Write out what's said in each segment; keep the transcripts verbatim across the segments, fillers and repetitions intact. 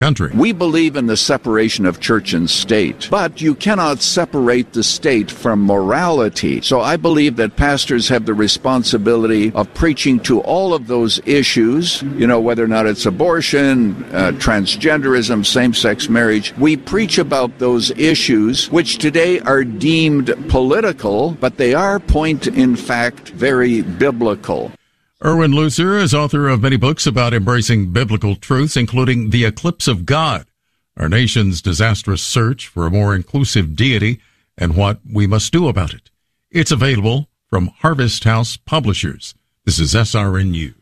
country. We believe in the separation of church and state, but you cannot separate the state from morality. So I believe that pastors have the responsibility of preaching to all of those issues, you know, whether or not it's abortion, uh, transgenderism, same-sex marriage. We preach about those issues, which today are deemed political, but they are, point in fact, very biblical. Erwin Lutzer is author of many books about embracing biblical truths, including The Eclipse of God, Our Nation's Disastrous Search for a More Inclusive Deity, and What We Must Do About It. It's available from Harvest House Publishers. This is S R N News.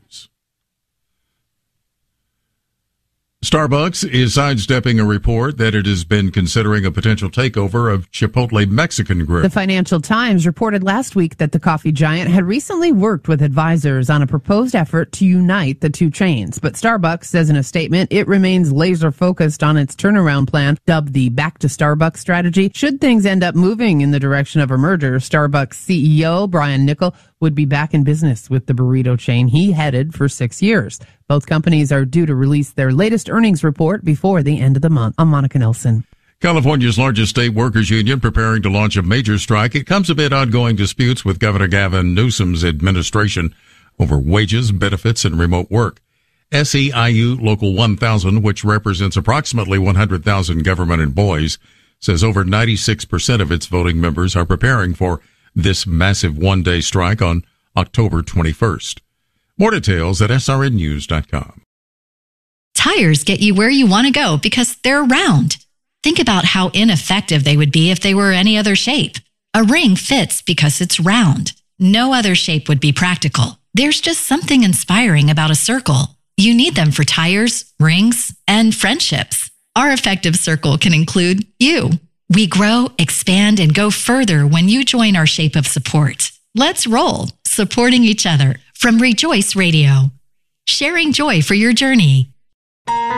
Starbucks is sidestepping a report that it has been considering a potential takeover of Chipotle Mexican Grill. The Financial Times reported last week that the coffee giant had recently worked with advisors on a proposed effort to unite the two chains. But Starbucks says in a statement it remains laser focused on its turnaround plan, dubbed the Back to Starbucks strategy. Should things end up moving in the direction of a merger, Starbucks C E O Brian Niccol would be back in business with the burrito chain he headed for six years. Both companies are due to release their latest earnings report before the end of the month. I'm Monica Nelson. California's largest state workers union preparing to launch a major strike. It comes amid ongoing disputes with Governor Gavin Newsom's administration over wages, benefits, and remote work. S E I U Local one thousand, which represents approximately one hundred thousand government employees, says over ninety-six percent of its voting members are preparing for this massive one-day strike on October twenty-first. More details at S R N news dot com. Tires get you where you want to go because they're round. Think about how ineffective they would be if they were any other shape. A ring fits because it's round. No other shape would be practical. There's just something inspiring about a circle. You need them for tires, rings, and friendships. Our effective circle can include you. We grow, expand, and go further when you join our shape of support. Let's roll, supporting each other from Rejoice Radio. Sharing joy for your journey.